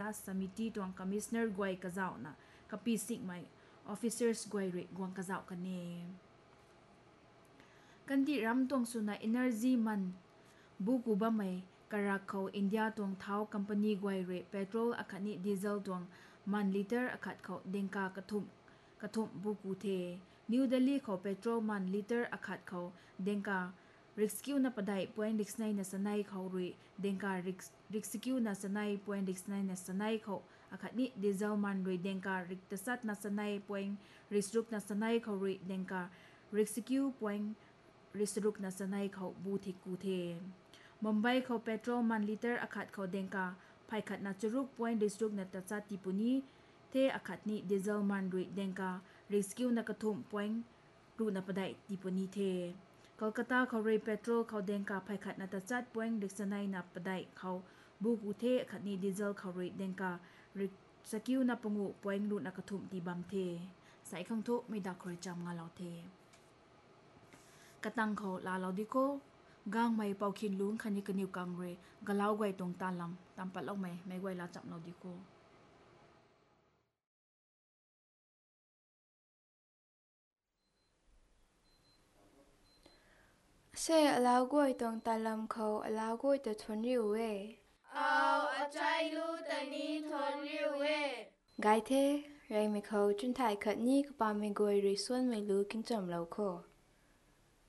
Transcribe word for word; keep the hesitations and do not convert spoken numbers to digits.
task committee ตวง commissioner กวยกะเจ้านะกะปีสิกไหม officers กวยเรกวงกะเจ้ากันเนกันที่รำตวงสุนัย energy มันบุกูบะไหมกะรักเขาอินเดียตวงเท้า company กวยเรก petrol อคัดนี้ดีเซลตวงมันลิตรอคัดเขาเดงกากระทุมกระทุมบุกูเทนิวเดลีเขา petrol มันลิตรอคัดเขาเดงกาrescue na paday point six nine na sanay kho rui dengka rescue na sanay point six nine na sanay kho akhat ni diesel man rui dengka riktasat na sanay point restruk na sanay kho rui dengka rescue point restruk na sanay kho bu thik ku the mumbai kho petrol man liter akhat kho dengka phaikhat na churuk point restruk na tacha tipuni the akhat ni diesel man rui dengka rescue na kathum point ru na paday tipuni the Kolkata เขาเรย์เปโตรเขาเดงกาไพขัดนาตาจัดป่วยดิกษณัยนับปะไดเขาบุกอุเทขัดนีดีเซลเขาเรย์เดงการิสกิวนับปงูป่วยรูนักทุมตีบัมเทใส่ข้างทุไม่ดักคอยจำงาเหล่าเทกระตังเขาลาเหล่าดิโกก้างไม่เป่าขินลุงขันยิกนิวกังเรกะเล้าไว้ตรงตาลำตามปัดเล่าไม่ไม่ไว้ลาจับเหล่าดิโกเซ่อลาวกวยตรงตาลำเขาอลาวกวยแต่ทนริวเวเอาอาใจรู้แต่นี้ทนริวเวไกเทไรไม่เขาจุนถ่ายขัดนี้ก็ปาไม่กวยริส่วนไม่รู้กินจำเราโค